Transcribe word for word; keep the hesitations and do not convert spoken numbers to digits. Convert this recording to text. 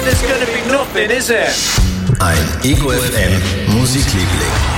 then there's gonna be nothing, is it? Ein Ego F M Musikliebling.